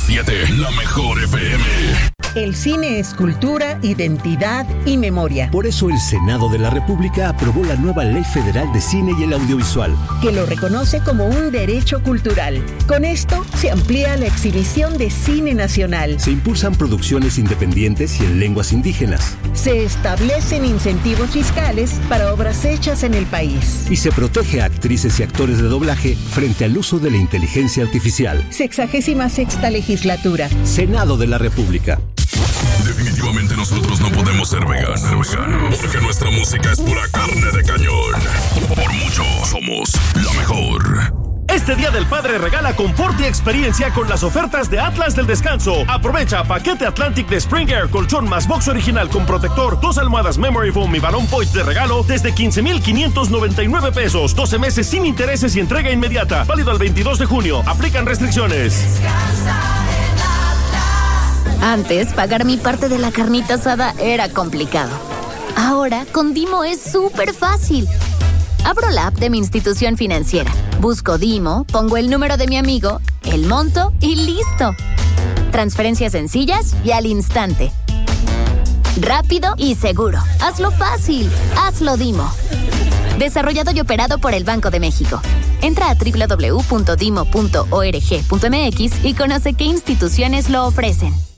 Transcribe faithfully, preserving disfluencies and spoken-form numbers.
siete, la mejor F M. El cine es cultura, identidad y memoria. Por eso el Senado de la República aprobó la nueva Ley Federal de Cine y el Audiovisual, que lo reconoce como un derecho cultural. Con esto se amplía la exhibición de cine nacional. Se impulsan producciones independientes y en lenguas indígenas. Se establecen incentivos fiscales para obras hechas en el país. Y se protege a actrices y actores de doblaje frente al uso de la inteligencia artificial. Sexagésima sexta legislatura. Senado de la República. Definitivamente nosotros no podemos ser veganos, veganos, porque nuestra música es pura carne de cañón. Por mucho somos la mejor. Este Día del Padre regala confort y experiencia con las ofertas de Atlas del Descanso. Aprovecha paquete Atlantic de Spring Air, colchón más box original con protector, dos almohadas Memory Foam y Balloon Point de regalo desde quince mil quinientos noventa y nueve pesos. doce meses sin intereses y entrega inmediata. Válido al veintidós de junio. Aplican restricciones. Antes, pagar mi parte de la carnita asada era complicado. Ahora, con Dimo es súper fácil. Abro la app de mi institución financiera, busco Dimo, pongo el número de mi amigo, el monto y ¡listo! Transferencias sencillas y al instante. Rápido y seguro. Hazlo fácil. Hazlo Dimo. Desarrollado y operado por el Banco de México. Entra a doble u doble u doble u punto dimo punto org punto m x y conoce qué instituciones lo ofrecen.